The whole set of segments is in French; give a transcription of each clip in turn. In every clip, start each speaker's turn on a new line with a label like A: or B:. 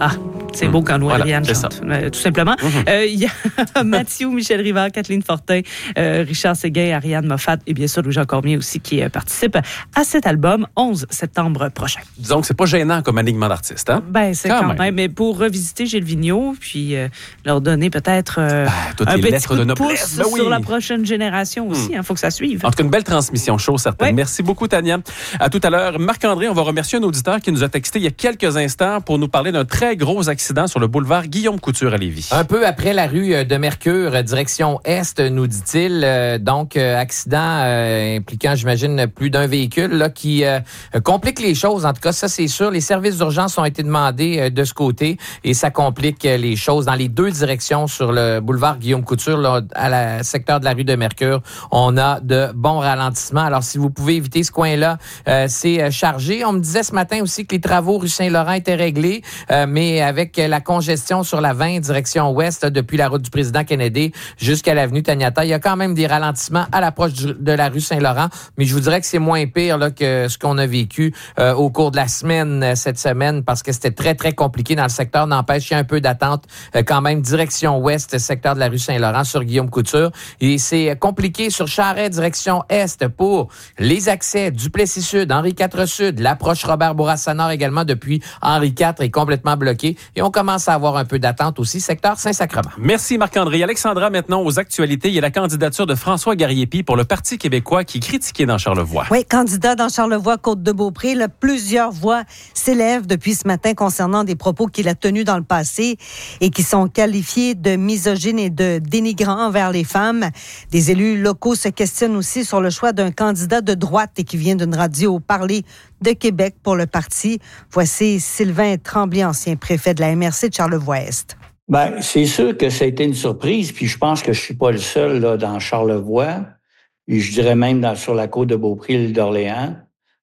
A: Ah, c'est beau quand Noël Ariane chante, tout simplement. Il y a Mathieu, Michel Rivard, Kathleen Fortin, Richard Séguin, Ariane Moffat et bien sûr Louis-Jean Cormier aussi qui participent à cet album 11 septembre prochain.
B: Disons que c'est pas gênant comme alignement d'artistes, hein?
A: Ben, c'est quand même. Mais pour revisiter Gilles Vigneault, puis leur donner peut-être un petit coup de pouce sur la prochaine génération aussi. Il faut que ça suive.
B: En tout cas, une belle transmission, chose certaine. Oui. Merci beaucoup, Tania. À tout à l'heure. Marc-André, on va remercier un auditeur qui nous a texté il y a quelques instants pour nous parler d'un très gros accident sur le boulevard Guillaume Couture à Lévis.
C: Un peu après la rue de Mercure, direction Est, nous dit-il. Donc, accident impliquant, j'imagine, plus d'un véhicule là, qui complique les choses. En tout cas, ça, c'est sûr. Les services d'urgence ont été demandés de ce côté et ça complique les choses dans les deux directions sur le boulevard Guillaume Couture, là, à la secteur de la rue de Mercure. On a de bons ralentissements. Alors, si vous pouvez éviter ce coin-là, c'est chargé. On me disait ce matin aussi que les travaux rue Saint-Laurent étaient réglés, mais avec la congestion sur la 20 direction ouest, depuis la route du président Kennedy jusqu'à l'avenue Taniata, il y a quand même des ralentissements à l'approche de la rue Saint-Laurent, mais je vous dirais que c'est moins pire là, que ce qu'on a vécu au cours de la semaine, cette semaine, parce que c'était très, très compliqué dans le secteur. N'empêche, il y a un peu d'attente quand même direction ouest, secteur de la rue Saint-Laurent sur Guillaume Couture. Et c'est compliqué sur Charest, direction est pour les accès Duplessis-Sud, Henri IV Sud, l'approche Robert-Bourassa-Nord également depuis Henri IV est complètement bloqué. Et on commence à avoir un peu d'attente aussi, secteur Saint-Sacrement.
B: Merci Marc-André. Alexandra, maintenant aux actualités. Il y a la candidature de François Garriépi pour le Parti québécois qui est critiqué dans Charlevoix.
D: Oui, candidat dans Charlevoix, Côte-de-Beaupré. Là, plusieurs voix s'élèvent depuis ce matin concernant des propos qu'il a tenus dans le passé et qui sont qualifiés de misogynes et de dénigrants envers les femmes. Des élus locaux se questionnent aussi sur le choix d'un candidat de droite et qui vient d'une radio Parler de Québec pour le parti. Voici Sylvain Tremblay, ancien préfet de la MRC de Charlevoix-Est.
E: Bien, c'est sûr que ça a été une surprise, puis je pense que je suis pas le seul là, dans Charlevoix, et je dirais même sur la côte de Beaupré, l'île d'Orléans,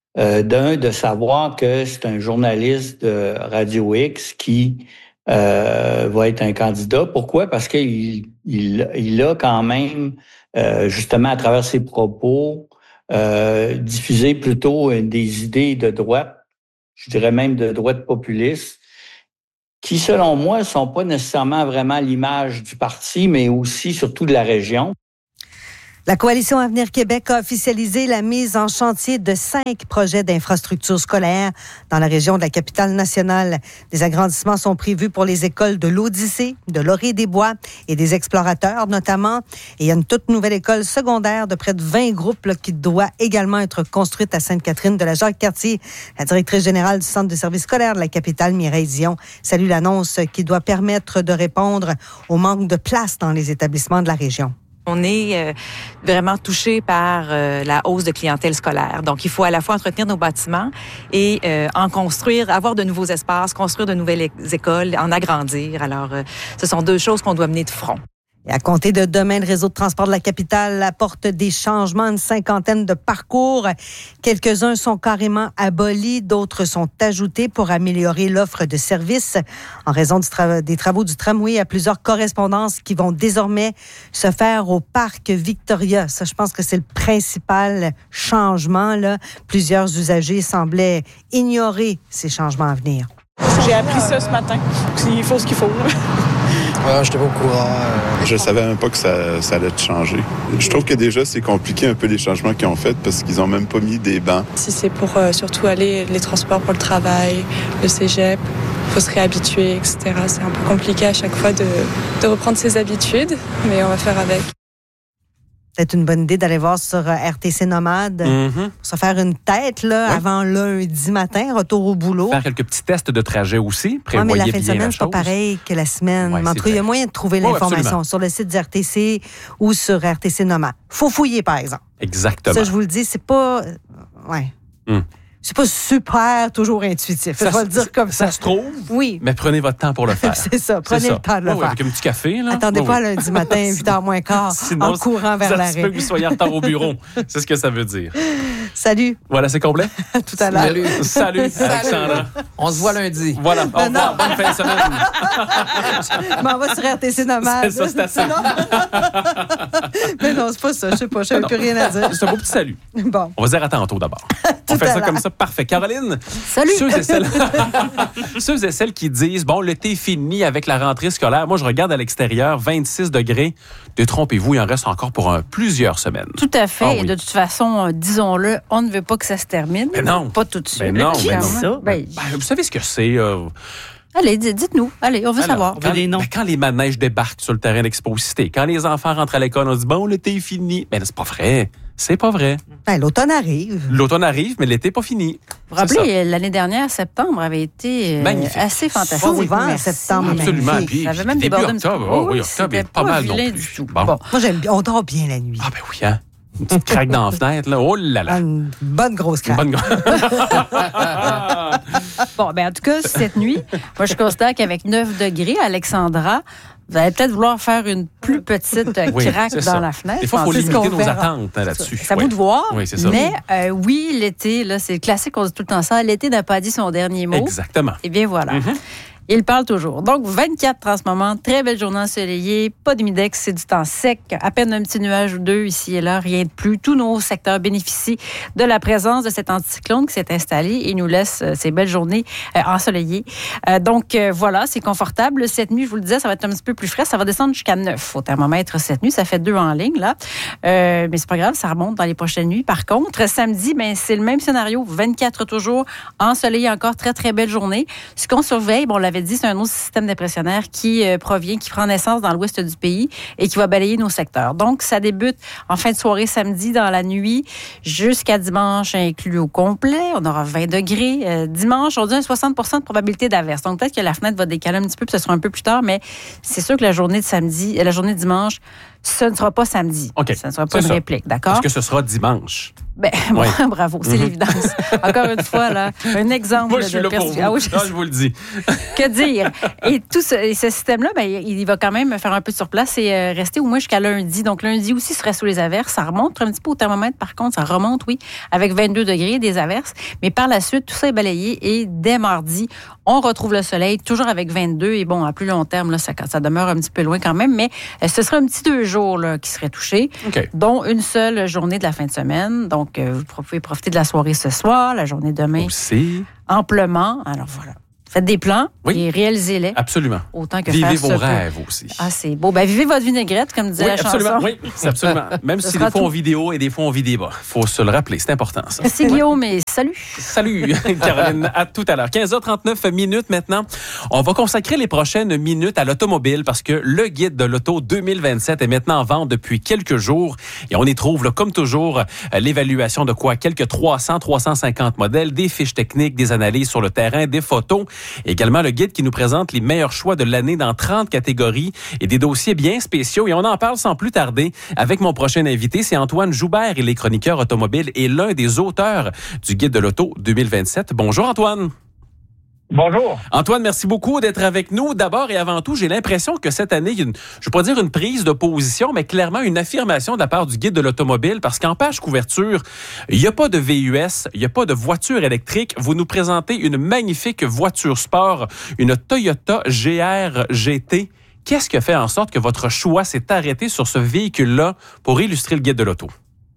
E: de savoir que c'est un journaliste de Radio X qui va être un candidat. Pourquoi? Parce qu'il a quand même, justement, à travers ses propos, diffusé plutôt des idées de droite, je dirais même de droite populiste, qui, selon moi, ne sont pas nécessairement vraiment l'image du parti, mais aussi, surtout, de la région.
D: La Coalition Avenir Québec a officialisé la mise en chantier de 5 projets d'infrastructures scolaires dans la région de la capitale nationale. Des agrandissements sont prévus pour les écoles de l'Odyssée, de Laurier-des-Bois et des Explorateurs notamment. Et il y a une toute nouvelle école secondaire de près de 20 groupes là, qui doit également être construite à Sainte-Catherine de la Jacques-Cartier. La directrice générale du Centre de services scolaires de la capitale, Mireille Dion, salue l'annonce qui doit permettre de répondre au manque de place dans les établissements de la région.
F: On est vraiment touché par la hausse de clientèle scolaire. Donc, il faut à la fois entretenir nos bâtiments et en construire, avoir de nouveaux espaces, construire de nouvelles écoles, en agrandir. Alors, ce sont deux choses qu'on doit mener de front.
D: Et à compter de demain, le réseau de transport de la capitale apporte des changements, une cinquantaine de parcours. Quelques-uns sont carrément abolis, d'autres sont ajoutés pour améliorer l'offre de services. En raison des travaux du tramway, il y a plusieurs correspondances qui vont désormais se faire au parc Victoria. Ça, je pense que c'est le principal changement, là. Plusieurs usagers semblaient ignorer ces changements à venir.
G: J'ai appris ça ce matin. Il faut ce qu'il faut.
H: Ah, j'étais pas au courant.
I: Je savais même pas que ça allait changer. Je trouve que déjà, c'est compliqué un peu les changements qu'ils ont faits parce qu'ils ont même pas mis des bancs.
G: Si c'est pour surtout aller les transports pour le travail, le cégep, il faut se réhabituer, etc. C'est un peu compliqué à chaque fois de reprendre ses habitudes, mais on va faire avec.
D: C'est une bonne idée d'aller voir sur RTC Nomade pour se faire une tête là, avant lundi matin, retour au boulot.
B: Faire quelques petits tests de trajet aussi.
D: Oui, mais la fin de semaine, c'est pas pareil que la semaine.
B: Ouais,
D: mais en tout cas, il y a moyen de trouver l'information sur le site du RTC ou sur RTC Nomade. Faut fouiller, par exemple.
B: Exactement.
D: Ça, je vous le dis, c'est pas... Ouais. C'est pas super toujours intuitif. Je vais le dire comme ça.
B: Ça se trouve,
D: oui.
B: Mais prenez votre temps pour le faire.
D: C'est ça, prenez le temps de le faire.
B: Avec un petit café. Là.
D: Attendez pas lundi matin, 8h moins quart, en courant vers l'arrêt.
B: Ça se peut que vous soyez en retard au bureau. C'est ce que ça veut dire.
D: Salut.
B: Voilà, c'est complet?
D: Tout à l'heure.
C: Salut.
B: Salut, Alexandra.
C: On se voit lundi.
B: Voilà, au revoir. Bonne fin de semaine.
D: On va sur RTC Nomade.
B: C'est ça, c'est assez.
D: Mais non, c'est pas ça. Je sais pas, je n'avais plus rien à dire.
B: C'est un beau petit salut.
D: Bon.
B: On va se dire à tantôt d'abord. On fait ça comme ça, parfait. Caroline,
D: salut.
B: Ceux et celles qui disent, bon, l'été est fini avec la rentrée scolaire. Moi, je regarde à l'extérieur, 26 degrés. Détrompez-vous, il en reste encore pour plusieurs semaines.
J: Tout à fait.
B: Ah,
J: et
B: oui.
J: de toute façon, disons-le, on ne veut pas que ça se termine.
B: Mais non.
J: Pas tout de suite.
B: Mais non, mais non.
J: Ça.
B: Vous savez ce que c'est?
J: Allez, dites-nous. Allez, on veut savoir.
B: Quand les manèges débarquent sur le terrain d'Expo-Cité, quand les enfants rentrent à l'école, on se dit, bon, l'été est fini. Mais c'est pas vrai. C'est pas vrai.
D: L'automne arrive.
B: L'automne arrive, mais l'été n'est pas fini.
J: Vous vous rappelez, l'année dernière, septembre avait été assez fantastique.
D: Souvent, septembre.
B: Absolument. Puis,
J: ça avait même
B: début
J: débordé un petit peu.
B: octobre, oui, octobre est pas mal non plus.
J: Du tout.
B: Bon.
D: Moi, j'aime bien. On dort bien la nuit.
B: Ah ben oui, hein? Une petite craque dans la fenêtre, là. Oh là là.
D: Une bonne grosse craque.
J: Bon, ben en tout cas, cette nuit, moi, je constate qu'avec 9 degrés, Alexandra, vous allez peut-être vouloir faire une plus petite craque dans la fenêtre.
B: Des fois, il faut limiter nos attentes là-dessus.
J: C'est à vous de voir.
B: Oui, c'est ça.
J: Mais oui, l'été, là, c'est classique, on dit tout le temps ça. L'été n'a pas dit son dernier mot.
B: Exactement.
J: Eh bien, voilà. Il parle toujours. Donc, 24 en ce moment, très belle journée ensoleillée, pas d'humidex, c'est du temps sec, à peine un petit nuage ou deux ici et là, rien de plus. Tous nos secteurs bénéficient de la présence de cet anticyclone qui s'est installé et nous laisse ces belles journées ensoleillées. Donc, voilà, c'est confortable. Cette nuit, je vous le disais, ça va être un petit peu plus frais. Ça va descendre jusqu'à 9 au thermomètre cette nuit. Ça fait 2 en ligne, là. Mais c'est pas grave, ça remonte dans les prochaines nuits. Par contre, samedi, ben, c'est le même scénario. 24 toujours, ensoleillé encore, très, très belle journée. Ce qu'on surveille, bon, on l'avait dit, c'est un autre système dépressionnaire qui prend naissance dans l'ouest du pays et qui va balayer nos secteurs. Donc, ça débute en fin de soirée samedi dans la nuit jusqu'à dimanche inclus au complet. On aura 20 degrés. Dimanche, on dit un 60% de probabilité d'averse. Donc, peut-être que la fenêtre va décaler un petit peu, puis ce sera un peu plus tard, mais c'est sûr que la journée de dimanche, ce ne sera pas samedi.
B: Okay.
J: Ce ne sera pas une réplique, d'accord?
B: Parce que ce sera dimanche.
J: Ben, oui. Bravo, c'est l'évidence. Encore une fois, là, un exemple
B: Moi, je suis là pour vous. Je vous le dis.
J: Que dire? Et tout ce système-là, ben, il va quand même faire un peu sur place et rester au moins jusqu'à lundi. Donc, lundi aussi serait sous les averses. Ça remonte un petit peu au thermomètre, par contre. Ça remonte, oui, avec 22 degrés, des averses. Mais par la suite, tout ça est balayé et dès mardi, on retrouve le soleil, toujours avec 22. Et bon, à plus long terme, là, ça demeure un petit peu loin quand même. Mais ce sera un petit 2 jours là, qui seraient touchés, dont une seule journée de la fin de semaine. Donc, vous pouvez profiter de la soirée ce soir, la journée demain.
B: Aussi.
J: Amplement. Alors, voilà. Faites des plans et réalisez-les.
B: Absolument.
J: Autant que
B: vivez
J: faire
B: vos rêves aussi.
J: Ah, c'est beau. Ben, vivez votre vinaigrette, comme disait la
B: absolument.
J: chanson.
B: Oui, absolument. Même si des fois on vit des hauts et des fois on vit des bas. Il faut se le rappeler, c'est important ça.
J: C'est Guillaume, et salut.
B: Salut, Caroline. À tout à l'heure. 15h39 minutes maintenant. On va consacrer les prochaines minutes à l'automobile parce que le guide de l'auto 2027 est maintenant en vente depuis quelques jours et on y trouve, là, comme toujours, l'évaluation de quelques 300-350 modèles, des fiches techniques, des analyses sur le terrain, des photos. Également, le guide qui nous présente les meilleurs choix de l'année dans 30 catégories et des dossiers bien spéciaux. Et on en parle sans plus tarder avec mon prochain invité. C'est Antoine Joubert. Il est chroniqueur automobile et l'un des auteurs du guide de l'auto 2027. Bonjour, Antoine.
K: Bonjour.
B: Antoine, merci beaucoup d'être avec nous. D'abord et avant tout, j'ai l'impression que cette année, il y a je ne vais pas dire une prise de position, mais clairement une affirmation de la part du guide de l'automobile, parce qu'en page couverture, il n'y a pas de VUS, il n'y a pas de voiture électrique. Vous nous présentez une magnifique voiture sport, une Toyota GR GT. Qu'est-ce qui fait en sorte que votre choix s'est arrêté sur ce véhicule-là pour illustrer le guide de l'auto?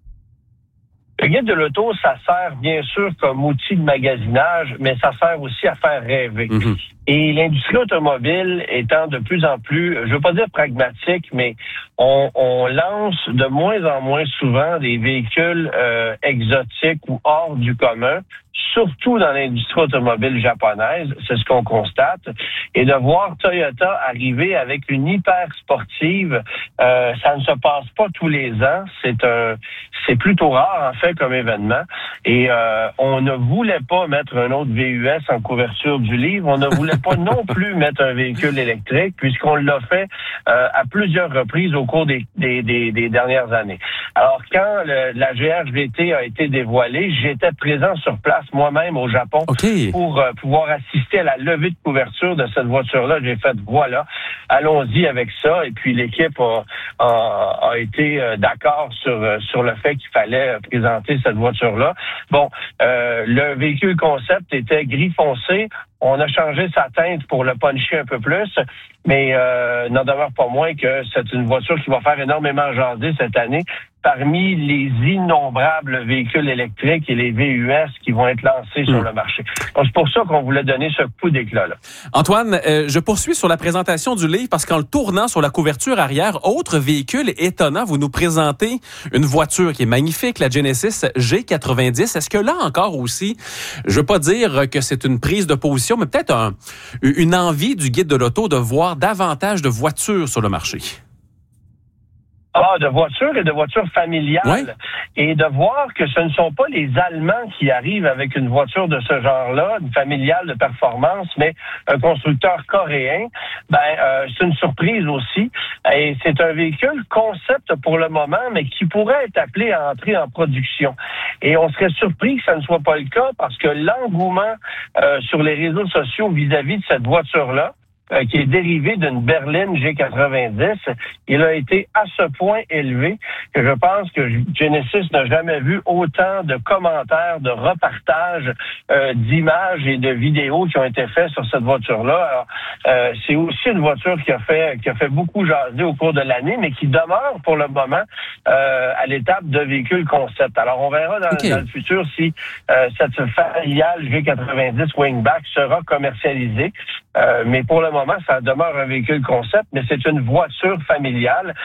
K: Le guide de l'auto, ça sert bien sûr comme outil de magasinage, mais ça sert aussi à faire rêver. Mm-hmm. Et l'industrie automobile étant de plus en plus, je veux pas dire pragmatique, mais on lance de moins en moins souvent des véhicules exotiques ou hors du commun, surtout dans l'industrie automobile japonaise, c'est ce qu'on constate. Et de voir Toyota arriver avec une hyper sportive, ça ne se passe pas tous les ans. C'est plutôt rare, en fait, comme événement. Et on ne voulait pas mettre un autre VUS en couverture du livre. On ne voulait pas non plus mettre un véhicule électrique, puisqu'on l'a fait à plusieurs reprises au cours des dernières années. Alors, quand la GR-GT a été dévoilée, j'étais présent sur place moi-même au Japon pour pouvoir assister à la levée de couverture de cette voiture-là. J'ai fait, voilà, allons-y avec ça. Et puis l'équipe a été d'accord sur le fait qu'il fallait présenter cette voiture-là. Bon, le véhicule concept était gris foncé. On a changé sa teinte pour le puncher un peu plus, mais n'en demeure pas moins que c'est une voiture qui va faire énormément jaser cette année parmi les innombrables véhicules électriques et les VUS qui vont être lancés sur le marché. Donc, c'est pour ça qu'on voulait donner ce coup d'éclat-là.
B: Antoine, je poursuis sur la présentation du livre parce qu'en le tournant sur la couverture arrière, autre véhicule étonnant, vous nous présentez une voiture qui est magnifique, la Genesis G90. Est-ce que là encore aussi, je veux pas dire que c'est une prise de position, mais peut-être une envie du guide de l'auto de voir davantage de voitures sur le marché?
K: De voitures et de voitures familiales. Oui. Et de voir que ce ne sont pas les Allemands qui arrivent avec une voiture de ce genre-là, une familiale de performance, mais un constructeur coréen, c'est une surprise aussi. Et c'est un véhicule concept pour le moment, mais qui pourrait être appelé à entrer en production. Et on serait surpris que ça ne soit pas le cas parce que l'engouement sur les réseaux sociaux vis-à-vis de cette voiture-là, qui est dérivé d'une berline G90. Il a été à ce point élevé que je pense que Genesis n'a jamais vu autant de commentaires, de repartages, d'images et de vidéos qui ont été faits sur cette voiture-là. Alors, c'est aussi une voiture qui a fait beaucoup jaser au cours de l'année, mais qui demeure pour le moment à l'étape de véhicule concept. Alors, on verra dans le futur si cette familiale G90 Wingback sera commercialisée. Mais pour le moment, ça demeure un véhicule concept, mais c'est une voiture familiale.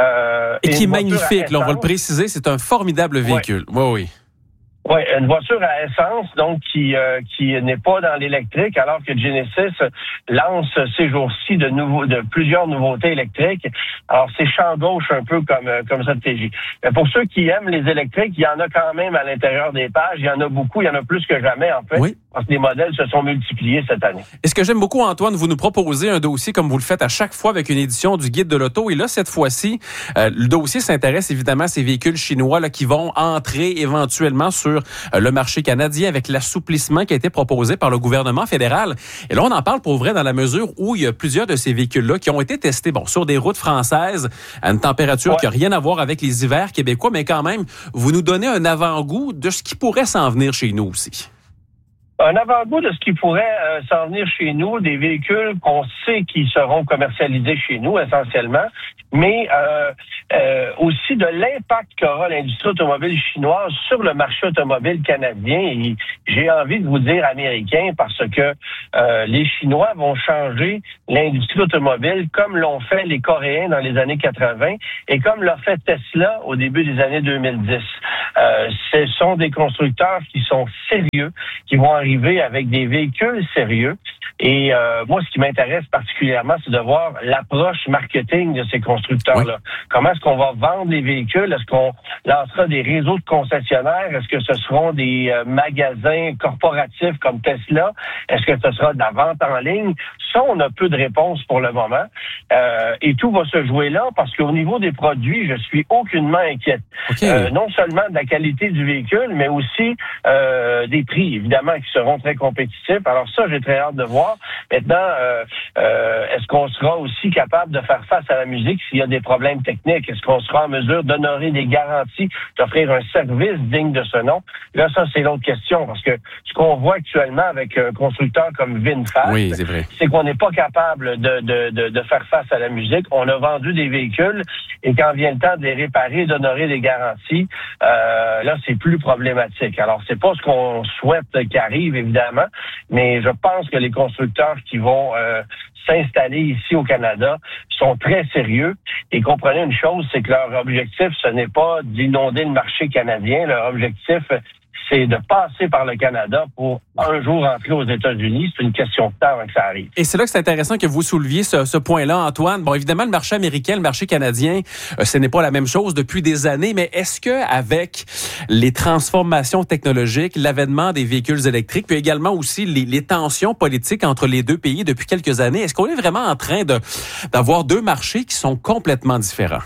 B: Et qui est magnifique, là, on va le préciser, c'est un formidable véhicule. Oui.
K: Oui, une voiture à essence, donc qui n'est pas dans l'électrique, alors que Genesis lance ces jours-ci de plusieurs nouveautés électriques. Alors c'est champ gauche un peu comme stratégie. Mais pour ceux qui aiment les électriques, il y en a quand même à l'intérieur des pages. Il y en a beaucoup, il y en a plus que jamais en fait. Oui. Parce que les modèles se sont multipliés cette année.
B: Et ce que j'aime beaucoup, Antoine, vous nous proposez un dossier comme vous le faites à chaque fois avec une édition du Guide de l'auto. Et là, cette fois-ci, le dossier s'intéresse évidemment à ces véhicules chinois là, qui vont entrer éventuellement sur le marché canadien avec l'assouplissement qui a été proposé par le gouvernement fédéral. Et là, on en parle pour vrai dans la mesure où il y a plusieurs de ces véhicules-là qui ont été testés sur des routes françaises à une température qui n'a rien à voir avec les hivers québécois, mais quand même, vous nous donnez un avant-goût de ce qui pourrait s'en venir chez nous aussi.
K: Un avant-goût de ce qui pourrait s'en venir chez nous, des véhicules qu'on sait qui seront commercialisés chez nous essentiellement, mais aussi de l'impact qu'aura l'industrie automobile chinoise sur le marché automobile canadien. Et j'ai envie de vous dire américain parce que les Chinois vont changer l'industrie automobile comme l'ont fait les Coréens dans les années 80 et comme l'a fait Tesla au début des années 2010. Ce sont des constructeurs qui sont sérieux, qui vont arriver avec des véhicules sérieux. Et moi, ce qui m'intéresse particulièrement, c'est de voir l'approche marketing de ces constructeurs-là. Oui. Comment est-ce qu'on va vendre les véhicules? Est-ce qu'on lancera des réseaux de concessionnaires? Est-ce que ce seront des magasins corporatifs comme Tesla? Est-ce que ce sera de la vente en ligne? Ça, on a peu de réponses pour le moment. Et tout va se jouer là parce qu'au niveau des produits, je suis aucunement inquiète. Okay. Non seulement de la qualité du véhicule, mais aussi des prix, évidemment, qui seront très compétitifs. Alors ça, j'ai très hâte de voir. Maintenant, est-ce qu'on sera aussi capable de faire face à la musique s'il y a des problèmes techniques? Est-ce qu'on sera en mesure d'honorer des garanties, d'offrir un service digne de ce nom? Là, ça, c'est l'autre question, parce que ce qu'on voit actuellement avec un constructeur comme VinFast, c'est qu'on n'est pas capable de faire face à la musique. On a vendu des véhicules et quand vient le temps de les réparer et d'honorer des garanties, là, c'est plus problématique. Alors, c'est pas ce qu'on souhaite qu'il arrive, évidemment, mais je pense que les constructeurs qui vont s'installer ici au Canada sont très sérieux. Et comprenez une chose, c'est que leur objectif, ce n'est pas d'inonder le marché canadien. Leur objectif, c'est de passer par le Canada pour un jour entrer aux États-Unis. C'est une question de temps avant que ça arrive.
B: Et c'est là que c'est intéressant que vous souleviez ce point-là, Antoine. Bon, évidemment, le marché américain, le marché canadien, ce n'est pas la même chose depuis des années, mais est-ce que avec les transformations technologiques, l'avènement des véhicules électriques, puis également aussi les tensions politiques entre les deux pays depuis quelques années, est-ce qu'on est vraiment en train d'avoir deux marchés qui sont complètement différents?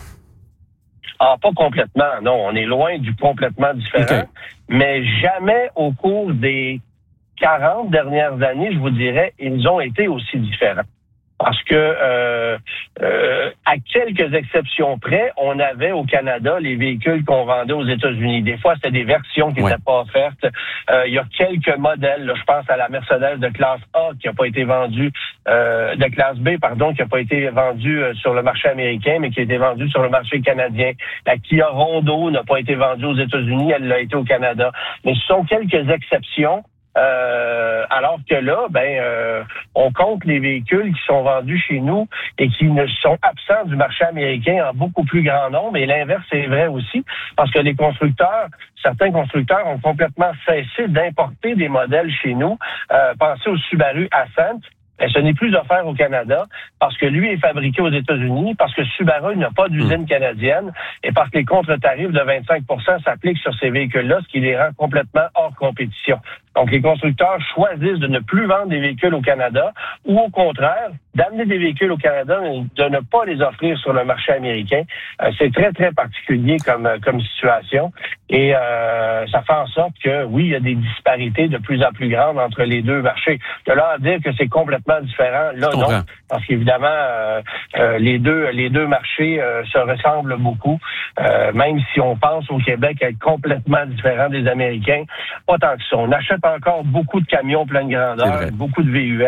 K: Ah, pas complètement, non. On est loin du complètement différent. Okay. Mais jamais au cours des 40 dernières années, je vous dirais, ils ont été aussi différents. Parce que à quelques exceptions près, on avait au Canada les véhicules qu'on vendait aux États-Unis. Des fois, c'était des versions qui n'étaient pas offertes. Il y a quelques modèles, là, je pense à la Mercedes de classe A qui n'a pas été vendue, de classe B, pardon, qui n'a pas été vendue sur le marché américain, mais qui a été vendue sur le marché canadien. La Kia Rondo n'a pas été vendue aux États-Unis, elle l'a été au Canada. Mais ce sont quelques exceptions. Alors que là, on compte les véhicules qui sont vendus chez nous et qui ne sont absents du marché américain en beaucoup plus grand nombre. Et l'inverse est vrai aussi, parce que certains constructeurs ont complètement cessé d'importer des modèles chez nous. Pensez au Subaru Ascent. Ce n'est plus offert au Canada parce que lui est fabriqué aux États-Unis, parce que Subaru n'a pas d'usine canadienne et parce que les contre-tarifs de 25% s'appliquent sur ces véhicules-là, ce qui les rend complètement hors compétition. Donc, les constructeurs choisissent de ne plus vendre des véhicules au Canada ou, au contraire, d'amener des véhicules au Canada et de ne pas les offrir sur le marché américain. C'est très, très particulier comme situation. Et ça fait en sorte que, oui, il y a des disparités de plus en plus grandes entre les deux marchés. De là à dire que c'est complètement différent, là, non. Parce qu'évidemment, les deux marchés se ressemblent beaucoup. Même si on pense au Québec être complètement différent des Américains, pas tant que ça. On achète encore beaucoup de camions pleine grandeur, beaucoup de VUS,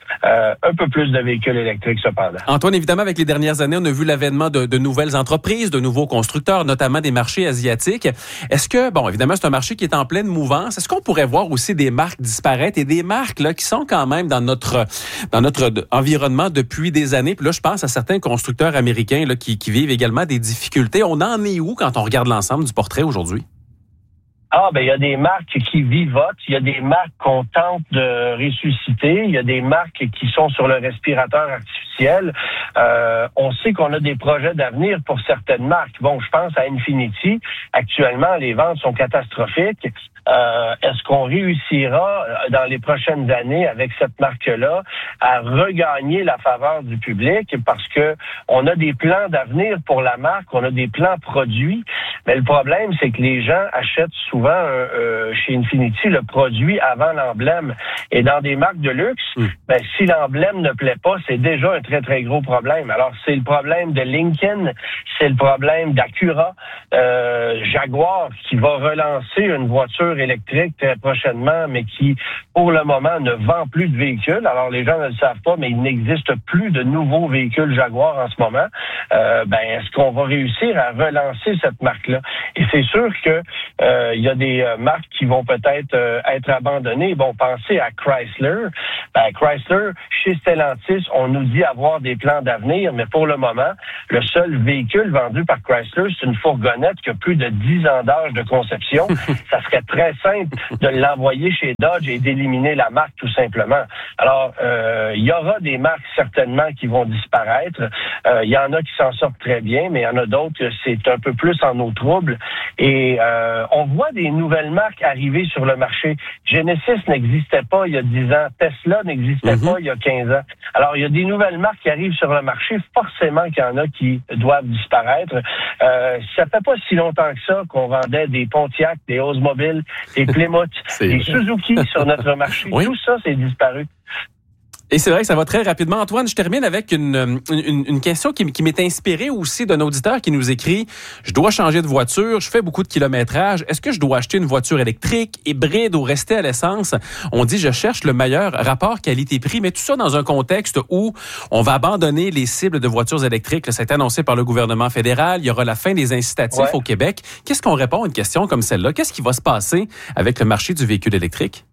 K: un peu plus de véhicules électriques cependant.
B: Antoine, évidemment, avec les dernières années, on a vu l'avènement de nouvelles entreprises, de nouveaux constructeurs, notamment des marchés asiatiques. Est-ce que, évidemment, c'est un marché qui est en pleine mouvance. Est-ce qu'on pourrait voir aussi des marques disparaître et des marques là qui sont quand même dans notre environnement depuis des années? Puis là, je pense à certains constructeurs américains là, qui vivent également des difficultés. On en est où quand on regarde l'ensemble du portrait aujourd'hui?
K: Il y a des marques qui vivotent, il y a des marques qu'on tente de ressusciter, il y a des marques qui sont sur le respirateur artificiel. On sait qu'on a des projets d'avenir pour certaines marques. Je pense à Infiniti. Actuellement, les ventes sont catastrophiques. Est-ce qu'on réussira dans les prochaines années avec cette marque-là à regagner la faveur du public? Parce que on a des plans d'avenir pour la marque, on a des plans produits, mais le problème, c'est que les gens achètent souvent chez Infiniti le produit avant l'emblème. Et dans des marques de luxe, si l'emblème ne plaît pas, c'est déjà un très, très gros problème. Alors, c'est le problème de Lincoln, c'est le problème d'Acura, Jaguar, qui va relancer une voiture électrique très prochainement, mais qui, pour le moment, ne vend plus de véhicules. Alors, les gens ne le savent pas, mais il n'existe plus de nouveaux véhicules Jaguar en ce moment. Est-ce qu'on va réussir à relancer cette marque-là? Et c'est sûr que il y a des marques qui vont peut-être être abandonnées. Pensez à Chrysler. Chrysler, chez Stellantis, on nous dit avoir des plans d'avenir, mais pour le moment, le seul véhicule vendu par Chrysler, c'est une fourgonnette qui a plus de 10 ans d'âge de conception. Ça serait très simple de l'envoyer chez Dodge et d'éliminer la marque, tout simplement. Alors, il y aura des marques certainement qui vont disparaître. Il y en a qui s'en sortent très bien, mais il y en a d'autres que c'est un peu plus en eau trouble. Et on voit des nouvelles marques arriver sur le marché. Genesis n'existait pas il y a 10 ans. Tesla n'existait pas il y a 15 ans. Alors, il y a des nouvelles marques qui arrivent sur le marché. Forcément qu'il y en a qui doivent disparaître. Ça fait pas si longtemps que ça qu'on vendait des Pontiac, des Oldsmobile, des Plymouth, des Suzuki sur notre marché. Oui. Tout ça, c'est disparu.
B: Et c'est vrai que ça va très rapidement. Antoine, je termine avec une question qui m'est inspirée aussi d'un auditeur qui nous écrit « Je dois changer de voiture, je fais beaucoup de kilométrage. Est-ce que je dois acheter une voiture électrique, hybride ou rester à l'essence? » On dit « Je cherche le meilleur rapport qualité-prix. » Mais tout ça dans un contexte où on va abandonner les cibles de voitures électriques. Là, ça a été annoncé par le gouvernement fédéral. Il y aura la fin des incitatifs au Québec. Qu'est-ce qu'on répond à une question comme celle-là? Qu'est-ce qui va se passer avec le marché du véhicule électrique?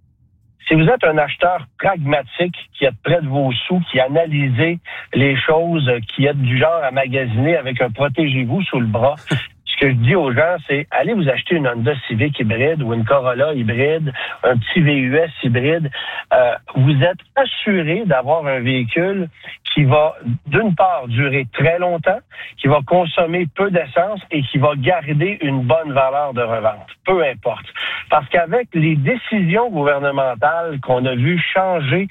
K: Si vous êtes un acheteur pragmatique, qui êtes près de vos sous, qui analysez les choses, qui êtes du genre à magasiner avec un protégez-vous sous le bras, ce que je dis aux gens, c'est allez vous acheter une Honda Civic hybride ou une Corolla hybride, un petit VUS hybride. Vous êtes assuré d'avoir un véhicule qui va, d'une part, durer très longtemps, qui va consommer peu d'essence et qui va garder une bonne valeur de revente, peu importe. Parce qu'avec les décisions gouvernementales qu'on a vues changer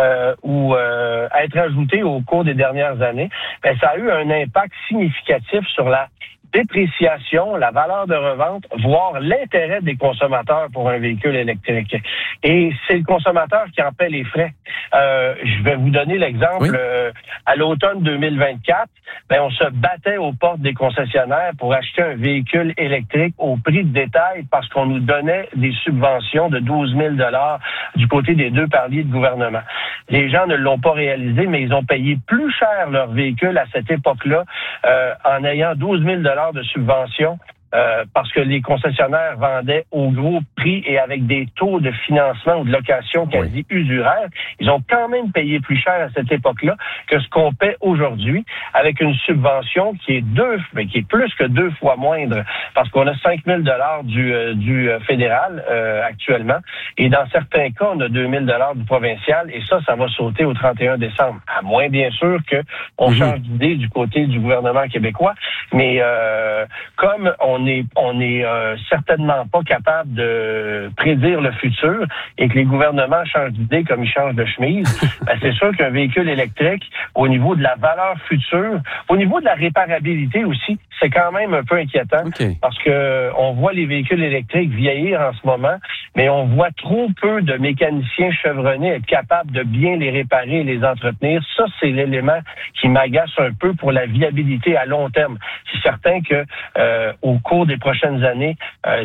K: ou être ajoutées au cours des dernières années, ça a eu un impact significatif sur la dépréciation, la valeur de revente, voire l'intérêt des consommateurs pour un véhicule électrique. Et c'est le consommateur qui en paie les frais. Je vais vous donner l'exemple.
B: Oui.
K: À l'automne 2024, on se battait aux portes des concessionnaires pour acheter un véhicule électrique au prix de détail parce qu'on nous donnait des subventions de 12 000 $ du côté des deux paliers de gouvernement. Les gens ne l'ont pas réalisé, mais ils ont payé plus cher leur véhicule à cette époque-là en ayant 12 000 $ de subventions. Parce que les concessionnaires vendaient au gros prix et avec des taux de financement ou de location quasi usuraires. Ils ont quand même payé plus cher à cette époque-là que ce qu'on paie aujourd'hui, avec une subvention qui est plus que 2 fois moindre, parce qu'on a 5 000 $ du fédéral actuellement, et dans certains cas, on a 2 000 $ du provincial, et ça va sauter au 31 décembre. À moins, bien sûr, qu'on change d'idée du côté du gouvernement québécois, mais comme on est certainement pas capable de prédire le futur et que les gouvernements changent d'idée comme ils changent de chemise, c'est sûr qu'un véhicule électrique, au niveau de la valeur future, au niveau de la réparabilité aussi, c'est quand même un peu inquiétant parce que on voit les véhicules électriques vieillir en ce moment, mais on voit trop peu de mécaniciens chevronnés être capables de bien les réparer et les entretenir. Ça, c'est l'élément qui m'agace un peu pour la viabilité à long terme. C'est certain que au cours des prochaines années,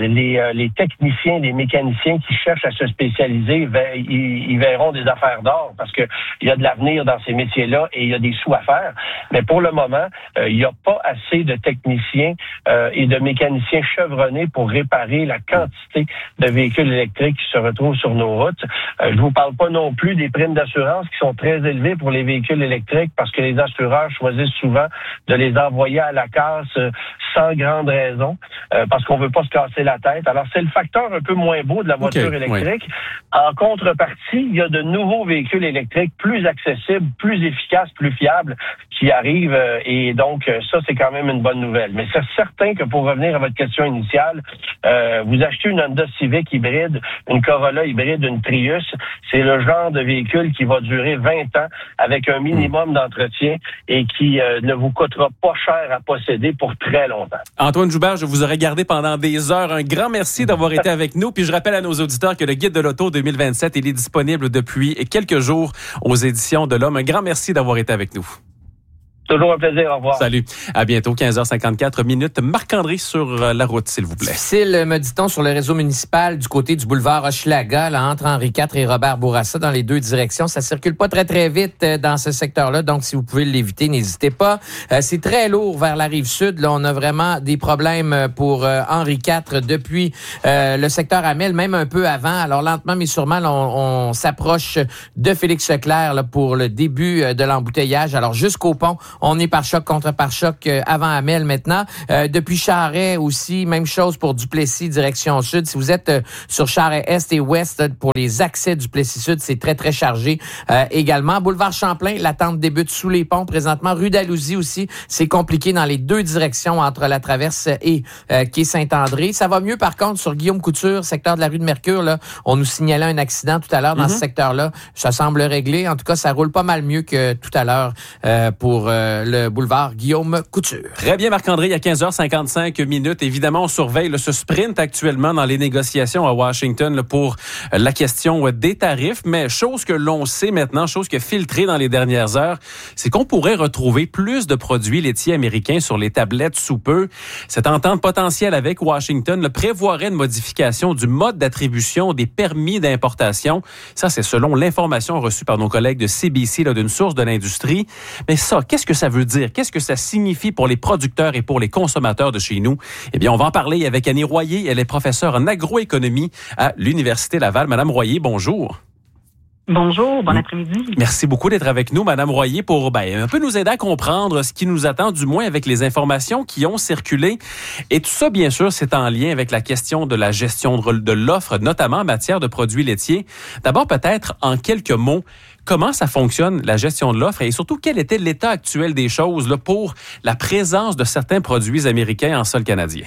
K: les techniciens, les mécaniciens qui cherchent à se spécialiser, ils verront des affaires d'or parce que il y a de l'avenir dans ces métiers-là et il y a des sous à faire. Mais pour le moment, il n'y a pas assez de techniciens et de mécaniciens chevronnés pour réparer la quantité de véhicules électriques qui se retrouvent sur nos routes. Je vous parle pas non plus des primes d'assurance qui sont très élevées pour les véhicules électriques parce que les assureurs choisissent souvent de les envoyer à la casse sans grande raison. Parce qu'on veut pas se casser la tête. Alors, c'est le facteur un peu moins beau de la voiture électrique. Oui. En contrepartie, il y a de nouveaux véhicules électriques plus accessibles, plus efficaces, plus fiables qui arrivent. Et donc, ça, c'est quand même une bonne nouvelle. Mais c'est certain que pour revenir à votre question initiale, vous achetez une Honda Civic hybride, une Corolla hybride, une Prius, c'est le genre de véhicule qui va durer 20 ans avec un minimum d'entretien et qui ne vous coûtera pas cher à posséder pour très longtemps.
B: Antoine Joubert, je vous aurais gardé pendant des heures. Un grand merci d'avoir été avec nous. Puis je rappelle à nos auditeurs que le Guide de l'Auto 2027, il est disponible depuis quelques jours aux éditions de l'Homme. Un grand merci d'avoir été avec nous.
K: Toujours un plaisir. Au revoir.
B: Salut. À bientôt, 15h54. Marc-André sur la route, s'il vous plaît.
C: Difficile, me dit-on, sur le réseau municipal du côté du boulevard Hochelaga, là, entre Henri IV et Robert Bourassa, dans les deux directions. Ça circule pas très, très vite dans ce secteur-là. Donc, si vous pouvez l'éviter, n'hésitez pas. C'est très lourd vers la rive sud. Là, on a vraiment des problèmes pour Henri IV depuis le secteur Amel, même un peu avant. Alors, lentement, mais sûrement, là, on s'approche de Félix Leclerc là, pour le début de l'embouteillage. Alors, jusqu'au pont, on est par choc contre par choc avant Amel maintenant. Depuis Charest aussi, même chose pour Duplessis, direction sud. Si vous êtes sur Charest Est et Ouest, pour les accès Duplessis Sud, c'est très, très chargé. Également, boulevard Champlain, l'attente débute sous les ponts. Présentement, rue d'Alousie aussi, c'est compliqué dans les deux directions entre la Traverse et quai Saint-André. Ça va mieux, par contre, sur Guillaume Couture, secteur de la rue de Mercure. Là, on nous signalait un accident tout à l'heure dans ce secteur-là. Ça semble réglé. En tout cas, ça roule pas mal mieux que tout à l'heure pour le boulevard Guillaume Couture.
B: Très bien, Marc-André, il y a 15h55. Évidemment, on surveille ce sprint actuellement dans les négociations à Washington pour la question des tarifs. Mais chose que l'on sait maintenant, chose qui a filtré dans les dernières heures, c'est qu'on pourrait retrouver plus de produits laitiers américains sur les tablettes sous peu. Cette entente potentielle avec Washington prévoirait une modification du mode d'attribution des permis d'importation. Ça, c'est selon l'information reçue par nos collègues de CBC, d'une source de l'industrie. Mais ça, qu'est-ce que ça veut dire? Qu'est-ce que ça signifie pour les producteurs et pour les consommateurs de chez nous? Eh bien, on va en parler avec Annie Royer. Elle est professeure en agroéconomie à l'Université Laval. Madame Royer, bonjour.
L: Bonjour, bon après-midi.
B: Merci beaucoup d'être avec nous, Madame Royer, pour un peu nous aider à comprendre ce qui nous attend, du moins avec les informations qui ont circulé. Et tout ça, bien sûr, c'est en lien avec la question de la gestion de l'offre, notamment en matière de produits laitiers. D'abord, peut-être en quelques mots, comment ça fonctionne, la gestion de l'offre, et surtout, quel était l'état actuel des choses pour la présence de certains produits américains en sol canadien?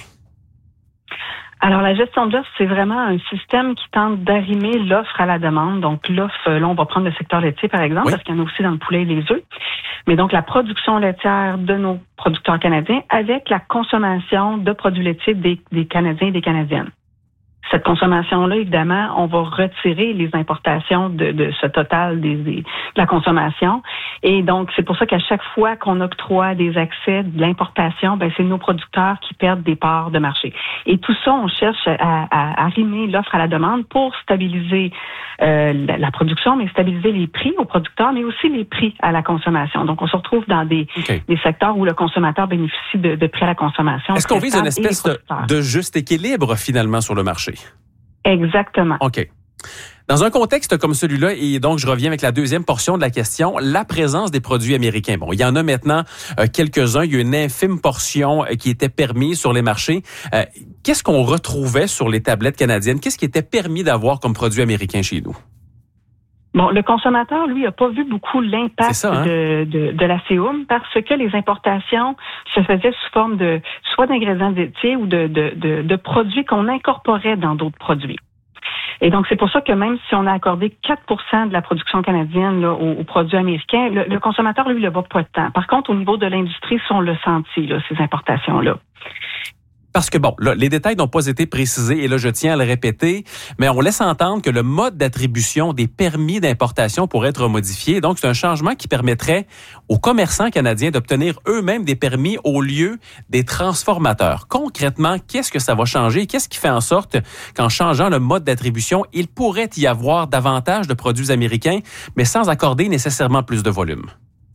L: Alors, la gestion de l'offre, c'est vraiment un système qui tente d'arrimer l'offre à la demande. Donc, l'offre, là, on va prendre le secteur laitier, par exemple, parce qu'il y en a aussi dans le poulet et les œufs. Mais donc, la production laitière de nos producteurs canadiens avec la consommation de produits laitiers des Canadiens et des Canadiennes. Cette consommation-là, évidemment, on va retirer les importations de ce total de la consommation. Et donc, c'est pour ça qu'à chaque fois qu'on octroie des accès de l'importation, c'est nos producteurs qui perdent des parts de marché. Et tout ça, on cherche à arrimer l'offre à la demande pour stabiliser la production, mais stabiliser les prix aux producteurs, mais aussi les prix à la consommation. Donc, on se retrouve dans des secteurs où le consommateur bénéficie de prix à la consommation.
B: Est-ce qu'on vise une espèce de juste équilibre, finalement, sur le marché?
L: Exactement.
B: OK. Dans un contexte comme celui-là, et donc je reviens avec la deuxième portion de la question, la présence des produits américains. Bon, il y en a maintenant quelques-uns. Il y a une infime portion qui était permise sur les marchés. Qu'est-ce qu'on retrouvait sur les tablettes canadiennes? Qu'est-ce qui était permis d'avoir comme produit américain chez nous?
L: Bon, le consommateur, lui, n'a pas vu beaucoup l'impact de la CEUM parce que les importations se faisaient sous forme soit d'ingrédients laitiers ou de produits qu'on incorporait dans d'autres produits. Et donc, c'est pour ça que même si on a accordé 4% de la production canadienne là, aux produits américains, le consommateur, lui, ne le voit pas tant. Par contre, au niveau de l'industrie, on l'a senti, là, ces importations-là.
B: Parce que, bon, là, les détails n'ont pas été précisés, et là, je tiens à le répéter, mais on laisse entendre que le mode d'attribution des permis d'importation pourrait être modifié. Donc, c'est un changement qui permettrait aux commerçants canadiens d'obtenir eux-mêmes des permis au lieu des transformateurs. Concrètement, qu'est-ce que ça va changer? Qu'est-ce qui fait en sorte qu'en changeant le mode d'attribution, il pourrait y avoir davantage de produits américains, mais sans accorder nécessairement plus de volume?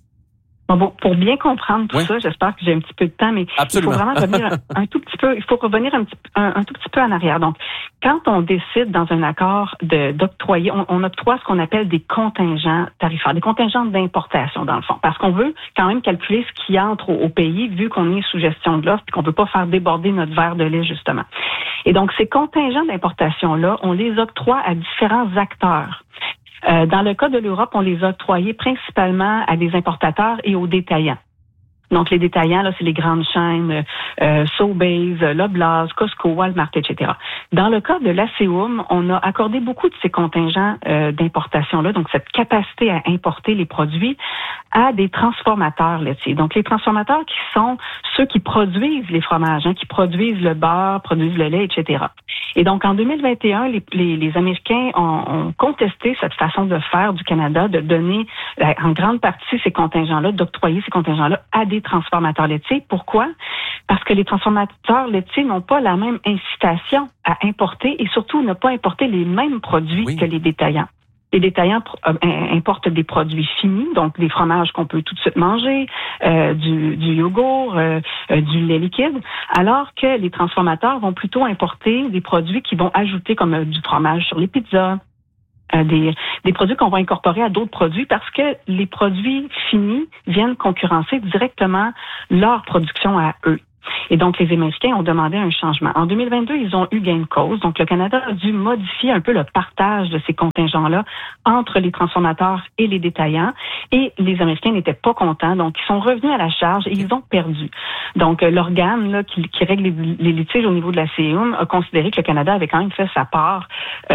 L: Bon, pour bien comprendre tout ça, j'espère que j'ai un petit peu de temps, mais
B: Absolument.
L: il faut vraiment revenir un tout petit peu. Il faut revenir un tout petit peu en arrière. Donc, quand on décide dans un accord d'octroyer, on octroie ce qu'on appelle des contingents tarifaires, des contingents d'importation dans le fond, parce qu'on veut quand même calculer ce qui entre au pays, vu qu'on est sous gestion de l'offre, et qu'on peut pas faire déborder notre verre de lait justement. Et donc, ces contingents d'importation-là, on les octroie à différents acteurs. Dans le cas de l'Europe, on les a octroyés principalement à des importateurs et aux détaillants. Donc, les détaillants, là, c'est les grandes chaînes, Sobeys, Loblaws, Costco, Walmart, etc. Dans le cas de la CEUM, on a accordé beaucoup de ces contingents d'importation-là, donc cette capacité à importer les produits à des transformateurs laitiers. Donc, les transformateurs qui sont ceux qui produisent les fromages, qui produisent le beurre, produisent le lait, etc. Et donc, en 2021, les Américains ont contesté cette façon de faire du Canada, de donner en grande partie ces contingents-là, d'octroyer ces contingents-là à des transformateurs laitiers. Pourquoi? Parce que les transformateurs laitiers n'ont pas la même incitation à importer et surtout ne pas importer les mêmes produits que les détaillants. Les détaillants importent des produits finis, donc des fromages qu'on peut tout de suite manger, du yogourt, du lait liquide, alors que les transformateurs vont plutôt importer des produits qui vont ajouter comme du fromage sur les pizzas, des produits qu'on va incorporer à d'autres produits parce que les produits finis viennent concurrencer directement leur production à eux. Et donc, les Américains ont demandé un changement. En 2022, ils ont eu gain de cause. Donc, le Canada a dû modifier un peu le partage de ces contingents-là entre les transformateurs et les détaillants. Et les Américains n'étaient pas contents. Donc, ils sont revenus à la charge et ils ont perdu. Donc, l'organe là, qui règle les litiges au niveau de la CEUM a considéré que le Canada avait quand même fait sa part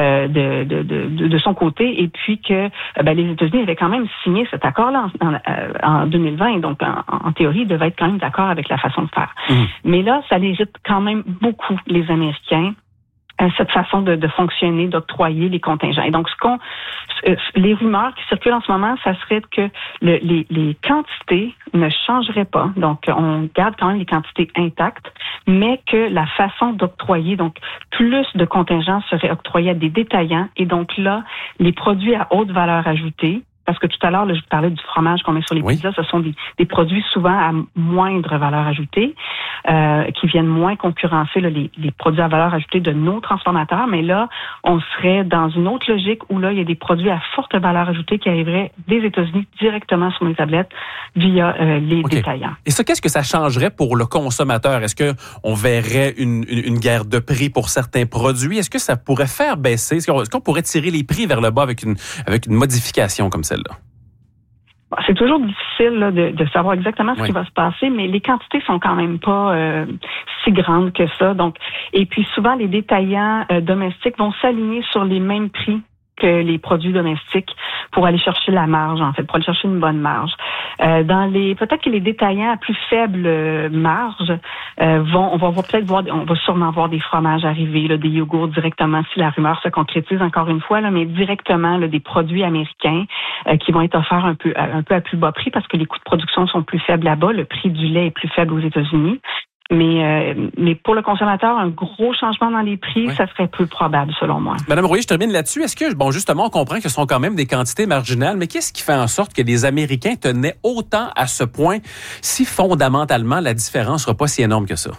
L: de son côté et puis que les États-Unis avaient quand même signé cet accord-là en 2020. Donc, en théorie, ils devaient être quand même d'accord avec la façon de faire. Mais là, ça irrite quand même beaucoup les Américains, cette façon de fonctionner, d'octroyer les contingents. Et donc, les rumeurs qui circulent en ce moment, ça serait que les quantités ne changeraient pas. Donc, on garde quand même les quantités intactes, mais que la façon d'octroyer, donc plus de contingents seraient octroyés à des détaillants. Et donc là, les produits à haute valeur ajoutée, parce que tout à l'heure, là, je vous parlais du fromage qu'on met sur les pizzas, ce sont des produits souvent à moindre valeur ajoutée, qui viennent moins concurrencer là, les produits à valeur ajoutée de nos transformateurs. Mais là, on serait dans une autre logique où là, il y a des produits à forte valeur ajoutée qui arriveraient des États-Unis directement sur les tablettes via les détaillants.
B: Et ça, qu'est-ce que ça changerait pour le consommateur? Est-ce qu'on verrait une guerre de prix pour certains produits? Est-ce que ça pourrait faire baisser? Est-ce qu'on pourrait tirer les prix vers le bas avec une modification comme celle-là?
L: C'est toujours difficile là, de savoir exactement ce qui va se passer, mais les quantités sont quand même pas si grandes que ça. Donc, et puis souvent les détaillants domestiques vont s'aligner sur les mêmes prix que les produits domestiques pour aller chercher la marge, en fait, pour aller chercher une bonne marge. Peut-être que les détaillants à plus faible marge on va sûrement voir des fromages arriver, là, des yogourts directement si la rumeur se concrétise encore une fois, là, mais directement là, des produits américains qui vont être offerts un peu à plus bas prix parce que les coûts de production sont plus faibles là-bas, le prix du lait est plus faible aux États-Unis. Mais pour le consommateur, un gros changement dans les prix, ça serait peu probable, selon moi.
B: Madame Royer, je termine là-dessus. Est-ce que, justement, on comprend que ce sont quand même des quantités marginales, mais qu'est-ce qui fait en sorte que les Américains tenaient autant à ce point si fondamentalement la différence ne sera pas si énorme que ça?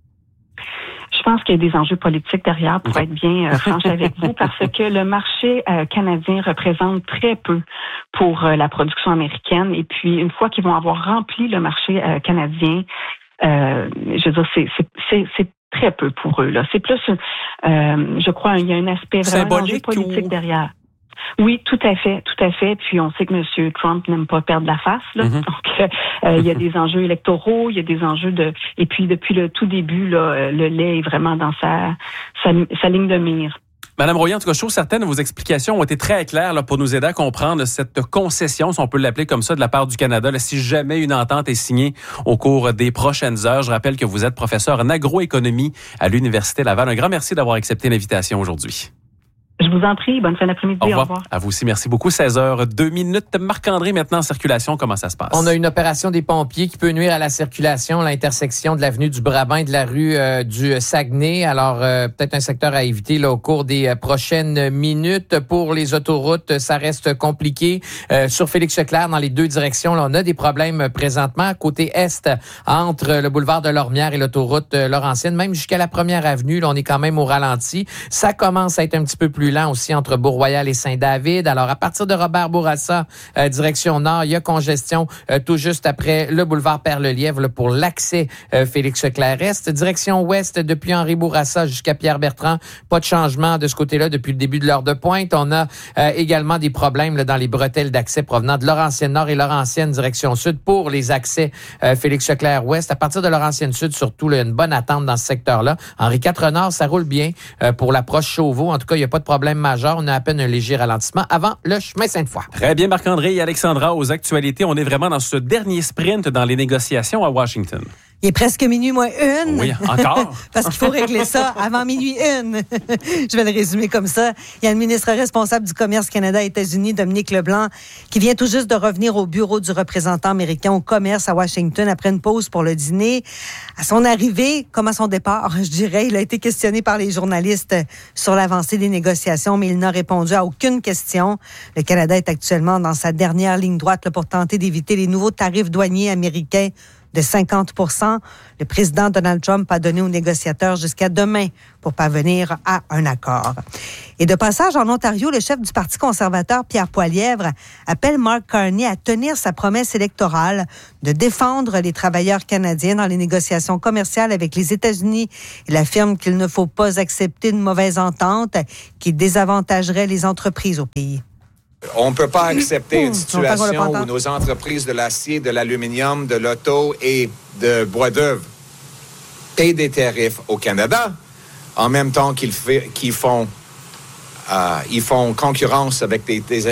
L: Je pense qu'il y a des enjeux politiques derrière, pour être bien franche avec vous, parce que le marché canadien représente très peu pour la production américaine. Et puis, une fois qu'ils vont avoir rempli le marché canadien, je veux dire, c'est très peu pour eux, là. C'est plus, je crois, il y a un aspect vraiment politique derrière. Oui, tout à fait. Puis on sait que M. Trump n'aime pas perdre la face, là. Mm-hmm. Donc, il y a des enjeux électoraux, il y a des enjeux et puis depuis le tout début, là, le lait est vraiment dans sa ligne de mire.
B: Madame Royer, en tout cas, je trouve certaines de vos explications ont été très claires là, pour nous aider à comprendre cette concession, si on peut l'appeler comme ça, de la part du Canada, là, si jamais une entente est signée au cours des prochaines heures. Je rappelle que vous êtes professeur en agroéconomie à l'Université Laval. Un grand merci d'avoir accepté l'invitation aujourd'hui.
L: Je vous en prie. Bonne fin d'après-midi. Au revoir.
B: À vous aussi. Merci beaucoup. 16h02. Marc-André, maintenant en circulation. Comment ça se passe?
C: On a une opération des pompiers qui peut nuire à la circulation, l'intersection de l'avenue du Brabant et de la rue du Saguenay. Alors, peut-être un secteur à éviter là, au cours des prochaines minutes. Pour les autoroutes, ça reste compliqué. Sur Félix-Leclerc, dans les deux directions, là, on a des problèmes présentement. Côté est, entre le boulevard de Lormière et l'autoroute Laurentienne, même jusqu'à la première avenue, là, on est quand même au ralenti. Ça commence à être un petit peu plus lent aussi entre Beau-Royal et Saint-David. Alors, à partir de Robert Bourassa, direction nord, il y a congestion tout juste après le boulevard Père-le-Lièvre là, pour l'accès Félix-Leclerc-Est. Direction ouest, depuis Henri Bourassa jusqu'à Pierre-Bertrand, pas de changement de ce côté-là depuis le début de l'heure de pointe. On a également des problèmes là, dans les bretelles d'accès provenant de Laurentienne-Nord et Laurentienne, direction sud, pour les accès Félix-Leclerc-Ouest. À partir de Laurentienne-Sud, surtout, là, il y a une bonne attente dans ce secteur-là. Henri IV-Nord, ça roule bien pour l'approche Chauveau. En tout cas, il n'y a pas de problème majeur. On a à peine un léger ralentissement avant le chemin Sainte-Foy.
B: Très bien, Marc-André et Alexandra, aux actualités. On est vraiment dans ce dernier sprint dans les négociations à Washington.
D: Il est presque minuit moins une.
B: Oui, encore.
D: Parce qu'il faut régler ça avant minuit une. Je vais le résumer comme ça. Il y a le ministre responsable du commerce Canada-États-Unis, Dominique Leblanc, qui vient tout juste de revenir au bureau du représentant américain au commerce à Washington après une pause pour le dîner. À son arrivée, comme à son départ, je dirais, il a été questionné par les journalistes sur l'avancée des négociations, mais il n'a répondu à aucune question. Le Canada est actuellement dans sa dernière ligne droite là, pour tenter d'éviter les nouveaux tarifs douaniers américains de 50 %. Le président Donald Trump a donné aux négociateurs jusqu'à demain pour parvenir à un accord. Et de passage en Ontario, le chef du Parti conservateur, Pierre Poilievre, appelle Mark Carney à tenir sa promesse électorale de défendre les travailleurs canadiens dans les négociations commerciales avec les États-Unis. Il affirme qu'il ne faut pas accepter une mauvaise entente qui désavantagerait les entreprises au pays.
M: On ne peut pas accepter une situation où nos entreprises de l'acier, de l'aluminium, de l'auto et de bois d'œuvre paient des tarifs au Canada, en même temps qu'ils font concurrence avec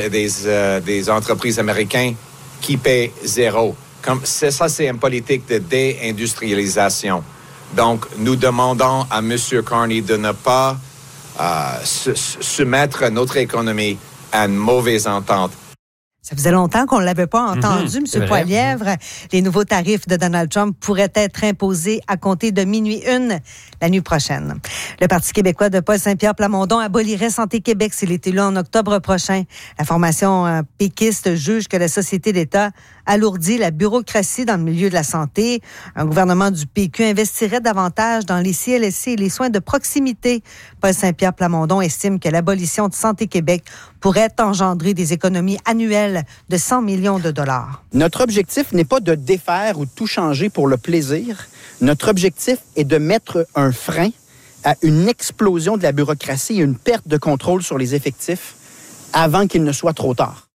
M: des entreprises américaines qui paient zéro. C'est une politique de déindustrialisation. Donc, nous demandons à M. Carney de ne pas soumettre notre économie à une mauvaise entente.
D: Ça faisait longtemps qu'on ne l'avait pas entendu, M. Poilievre. Les nouveaux tarifs de Donald Trump pourraient être imposés à compter de minuit une la nuit prochaine. Le Parti québécois de Paul Saint-Pierre Plamondon abolirait Santé Québec s'il était là en octobre prochain. La formation péquiste juge que la société d'État alourdit la bureaucratie dans le milieu de la santé. Un gouvernement du PQ investirait davantage dans les CLSC et les soins de proximité. Paul Saint-Pierre Plamondon estime que l'abolition de Santé Québec pourrait engendrer des économies annuelles de 100 millions de dollars.
N: Notre objectif n'est pas de défaire ou de tout changer pour le plaisir. Notre objectif est de mettre un frein à une explosion de la bureaucratie et une perte de contrôle sur les effectifs avant qu'il ne soit trop tard.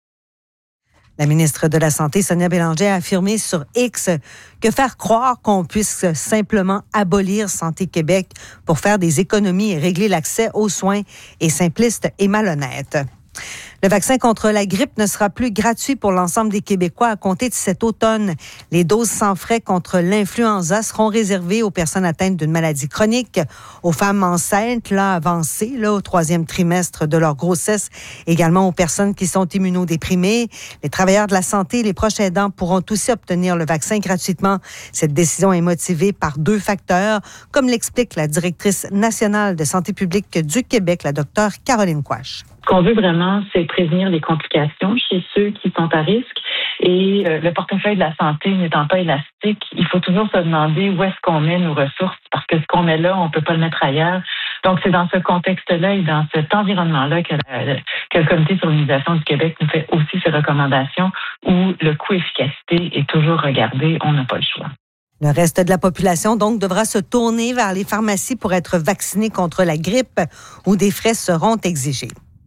D: La ministre de la Santé, Sonia Bélanger, a affirmé sur X que faire croire qu'on puisse simplement abolir Santé Québec pour faire des économies et régler l'accès aux soins est simpliste et malhonnête. Le vaccin contre la grippe ne sera plus gratuit pour l'ensemble des Québécois à compter de cet automne. Les doses sans frais contre l'influenza seront réservées aux personnes atteintes d'une maladie chronique, aux femmes enceintes, avancées, au 3e trimestre de leur grossesse, également aux personnes qui sont immunodéprimées. Les travailleurs de la santé et les proches aidants pourront aussi obtenir le vaccin gratuitement. Cette décision est motivée par 2 facteurs, comme l'explique la directrice nationale de santé publique du Québec, la docteure Caroline Quach.
L: Ce qu'on veut vraiment, c'est prévenir les complications chez ceux qui sont à risque. Et le portefeuille de la santé n'étant pas élastique, il faut toujours se demander où est-ce qu'on met nos ressources, parce que ce qu'on met là, on ne peut pas le mettre ailleurs. Donc, c'est dans ce contexte-là et dans cet environnement-là que le Comité sur l'immunisation du Québec nous fait aussi ses recommandations où le coût-efficacité est toujours regardé, on n'a pas le choix.
D: Le reste de la population, donc, devra se tourner vers les pharmacies pour être vacciné contre la grippe, où des frais seront exigés.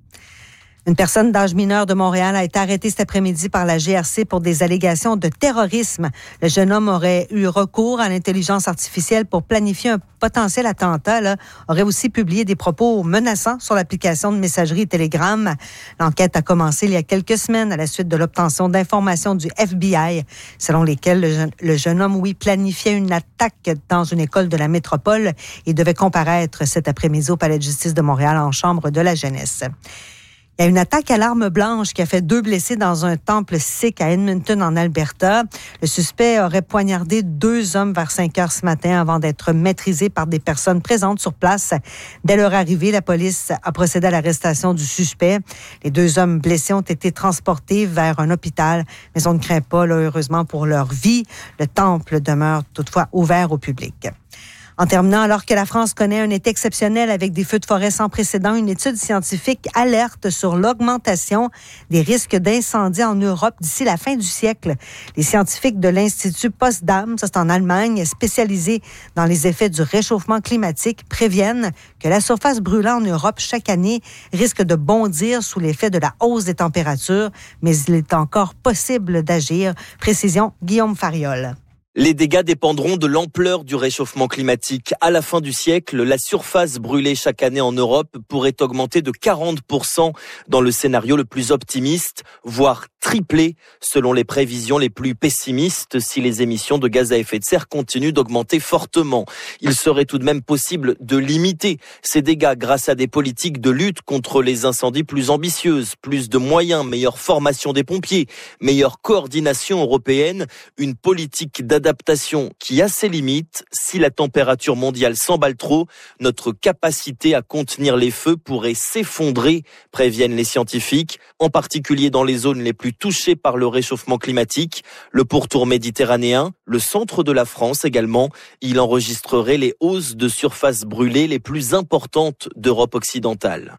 D: Une personne d'âge mineur de Montréal a été arrêtée cet après-midi par la GRC pour des allégations de terrorisme. Le jeune homme aurait eu recours à l'intelligence artificielle pour planifier un potentiel attentat. Aurait aussi publié des propos menaçants sur l'application de messagerie Telegram. L'enquête a commencé il y a quelques semaines à la suite de l'obtention d'informations du FBI, selon lesquelles le jeune homme, planifiait une attaque dans une école de la métropole et devait comparaître cet après-midi au Palais de justice de Montréal en chambre de la jeunesse. Il y a une attaque à l'arme blanche qui a fait 2 blessés dans un temple sikh à Edmonton, en Alberta. Le suspect aurait poignardé 2 hommes vers 5 heures ce matin avant d'être maîtrisé par des personnes présentes sur place. Dès leur arrivée, la police a procédé à l'arrestation du suspect. Les 2 hommes blessés ont été transportés vers un hôpital, mais on ne craint pas, heureusement, pour leur vie. Le temple demeure toutefois ouvert au public. En terminant, alors que la France connaît un été exceptionnel avec des feux de forêt sans précédent, une étude scientifique alerte sur l'augmentation des risques d'incendie en Europe d'ici la fin du siècle. Les scientifiques de l'Institut Potsdam, ça c'est en Allemagne, spécialisés dans les effets du réchauffement climatique, préviennent que la surface brûlée en Europe chaque année risque de bondir sous l'effet de la hausse des températures, mais il est encore possible d'agir. Précision, Guillaume Fariol.
O: Les dégâts dépendront de l'ampleur du réchauffement climatique. À la fin du siècle, la surface brûlée chaque année en Europe pourrait augmenter de 40% dans le scénario le plus optimiste, voire tripler selon les prévisions les plus pessimistes si les émissions de gaz à effet de serre continuent d'augmenter fortement. Il serait tout de même possible de limiter ces dégâts grâce à des politiques de lutte contre les incendies plus ambitieuses, plus de moyens, meilleure formation des pompiers, meilleure coordination européenne, une politique d'adaptation qui a ses limites. Si la température mondiale s'emballe trop, notre capacité à contenir les feux pourrait s'effondrer, préviennent les scientifiques, en particulier dans les zones les plus touchées par le réchauffement climatique, le pourtour méditerranéen, le centre de la France également. Il enregistrerait les hausses de surface brûlée les plus importantes d'Europe occidentale.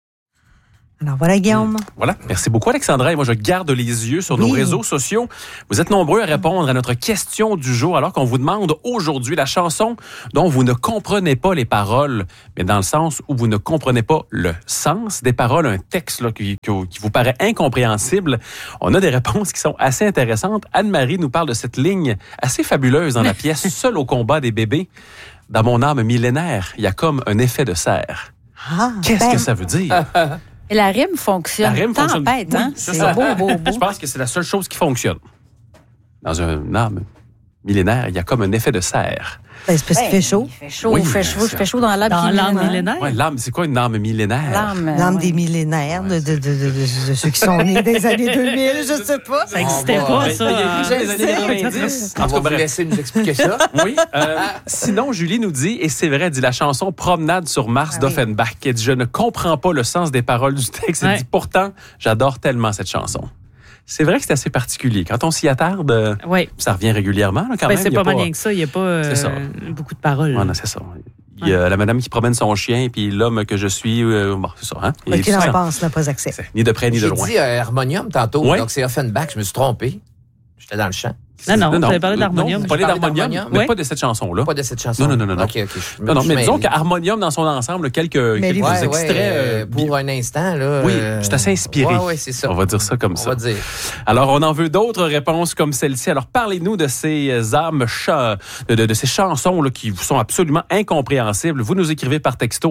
D: Alors voilà, Guillaume.
B: Voilà. Merci beaucoup, Alexandra. Et moi, je garde les yeux sur nos réseaux sociaux. Vous êtes nombreux à répondre à notre question du jour, alors qu'on vous demande aujourd'hui la chanson dont vous ne comprenez pas les paroles, mais dans le sens où vous ne comprenez pas le sens des paroles, un texte là, qui vous paraît incompréhensible. On a des réponses qui sont assez intéressantes. Anne-Marie nous parle de cette ligne assez fabuleuse dans la pièce « Seul au combat des bébés ». Dans mon âme millénaire, il y a comme un effet de serre. Qu'est-ce que ça veut dire?
J: Et la rime fonctionne.
B: La rime fonctionne.
J: Tempête, hein?
B: C'est beau. Je pense que c'est la seule chose qui fonctionne. Dans un âme millénaire, il y a comme un effet de serre.
D: C'est parce qu'il fait chaud.
J: Il fait chaud dans l'âme millénaire.
B: Oui, l'âme, c'est quoi une âme millénaire?
D: L'âme des millénaires, de ceux qui sont nés des années 2000, je sais pas.
A: Ça n'existait pas, ça.
C: Les années 90. On va vous laisser nous expliquer ça.
B: Oui. Sinon, Julie nous dit, et c'est vrai, dit la chanson Promenade sur Mars d'Offenbach. Elle dit, je ne comprends pas le sens des paroles du texte. Elle dit, pourtant, j'adore tellement cette chanson. C'est vrai que c'est assez particulier. Quand on s'y attarde, ça revient régulièrement là, quand même.
A: C'est pas mal rien que ça. Il n'y a pas beaucoup de paroles.
B: Non, c'est ça. Il y a la madame qui promène son chien, puis l'homme que je suis. Bon, c'est ça. Hein?
D: Mais qui n'en pense n'a pas accès.
B: Ni de près ni de loin.
C: J'ai dit harmonium tantôt, donc c'est Offenbach. Je me suis trompé. J'étais dans le champ.
A: Non, vous avez parlé d'harmonium.
B: Vous parlez d'harmonium, mais pas de cette chanson-là.
C: Pas de cette chanson.
B: Non.
C: OK.
B: Non, mais disons qu'harmonium dans son ensemble, quelques extraits.
C: Pour un instant, là.
B: Oui, c'est assez inspiré.
C: Oui, c'est ça.
B: On va dire ça comme ça.
C: On va dire.
B: Alors, on en veut d'autres réponses comme celle-ci. Alors, parlez-nous de ces âmes, de ces chansons là, qui vous sont absolument incompréhensibles. Vous nous écrivez par texto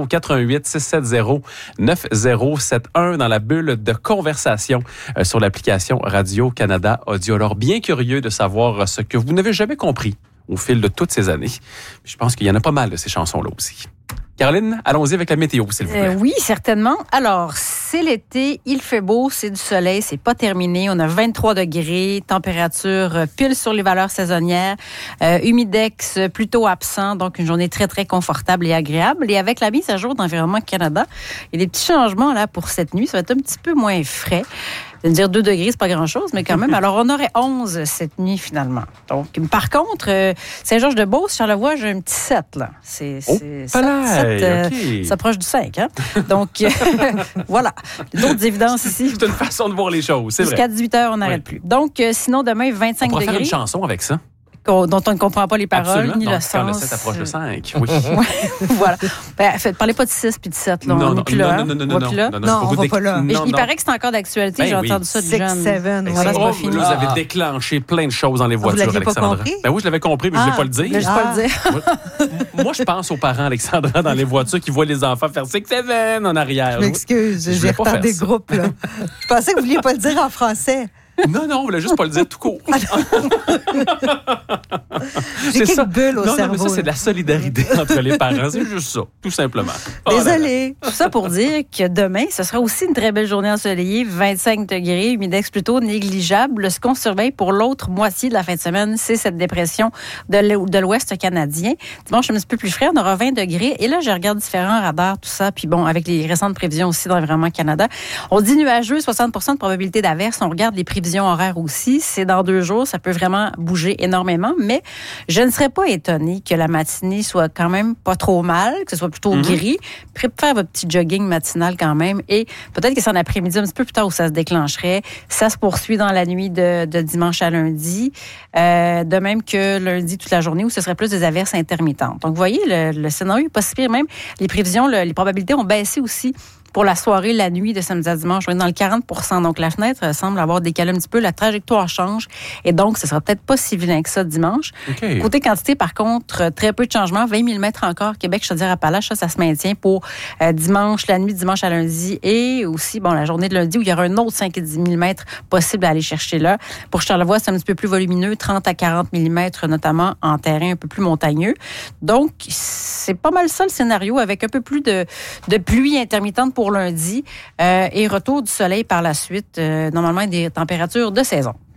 B: 418-670-9071 dans la bulle de conversation sur l'application Radio-Canada Audio. Alors, bien curieux de savoir ce que vous n'avez jamais compris au fil de toutes ces années. Je pense qu'il y en a pas mal de ces chansons-là aussi. Caroline, allons-y avec la météo, s'il vous plaît.
J: Oui, certainement. Alors, c'est l'été, il fait beau, c'est du soleil, c'est pas terminé. On a 23 degrés, température pile sur les valeurs saisonnières, humidex plutôt absent, donc une journée très, très confortable et agréable. Et avec la mise à jour d'Environnement Canada, il y a des petits changements là pour cette nuit. Ça va être un petit peu moins frais. Je veux dire 2 degrés, c'est pas grand-chose, mais quand même. Alors, on aurait 11 cette nuit, finalement. Donc, par contre, Saint-Georges-de-Beauce, Charlevoix, j'ai un petit 7, là. C'est 7, okay. Ça approche du 5, hein? Donc, voilà. D'autres évidences ici.
B: C'est une façon de voir les choses, c'est vrai.
J: Jusqu'à 18 h, on n'arrête plus. Donc, sinon, demain, 25 degrés.
B: On pourrait faire une chanson avec ça.
J: Dont on ne comprend pas les paroles,
B: absolument.
J: ni
B: donc,
J: le sens.
B: Quand le 7 approche le 5, oui.
J: Voilà. Parlez pas de 6 puis de 7. Là. On n'est plus là.
D: Non, on va pas là.
J: Mais il paraît que c'est encore d'actualité. J'ai entendu ça de jeune.
D: 6, 7,
J: voilà, c'est pas fini.
B: Vous avez déclenché plein de choses dans les voitures,
D: vous
B: Alexandra.
D: Pas compris?
B: Oui, je l'avais compris, mais je ne vais pas le dire.
J: Mais je vais pas le dire.
B: Moi, je pense aux parents, Alexandra, dans les voitures qui voient les enfants faire 6, 7 en arrière.
D: Je m'excuse, j'ai retardé le groupe. Là. Je pensais que vous ne vouliez pas le dire en français.
B: Non, on voulait juste pas le dire tout court.
D: J'ai quelques bulles au cerveau.
B: Non, mais ça, c'est de la solidarité entre les parents. C'est juste ça, tout simplement.
D: Désolée.
J: Tout ça pour dire que demain, ce sera aussi une très belle journée ensoleillée, 25 degrés, humidex plutôt négligeable. Ce qu'on surveille pour l'autre moitié de la fin de semaine, c'est cette dépression de l'Ouest canadien. Dimanche, un petit peu plus frais, on aura 20 degrés. Et là, je regarde différents radars, tout ça. Puis bon, avec les récentes prévisions aussi d'Environnement Canada, on dit nuageux, 60 % de probabilité d'averse. On regarde les prévisions horaires aussi. C'est dans 2 jours. Ça peut vraiment bouger énormément. Mais je ne serais pas étonnée que la matinée soit quand même pas trop mal, que ce soit plutôt gris. Faire votre petit jogging matinal quand même. Et peut-être que c'est en après-midi, un petit peu plus tard où ça se déclencherait. Ça se poursuit dans la nuit de dimanche à lundi. De même que lundi toute la journée où ce serait plus des averses intermittentes. Donc, vous voyez, le scénario est pas si pire. Même les prévisions, les probabilités ont baissé aussi pour la soirée, la nuit de samedi à dimanche. On est dans le 40 %. Donc, la fenêtre semble avoir décalé un petit peu. La trajectoire change. Et donc, ce sera peut-être pas si vilain que ça dimanche.
B: Okay.
J: Côté quantité, par contre, très peu de changements. 20 mm encore. Québec, Chaudière-Appalaches, ça se maintient pour dimanche, la nuit de dimanche à lundi. Et aussi, la journée de lundi où il y aura un autre 5 et 10 mm possible à aller chercher là. Pour Charlevoix, c'est un petit peu plus volumineux. 30 à 40 mm, notamment en terrain un peu plus montagneux. Donc, c'est pas mal ça le scénario avec un peu plus de pluie intermittente pour lundi et retour du soleil par la suite, normalement des températures de saison.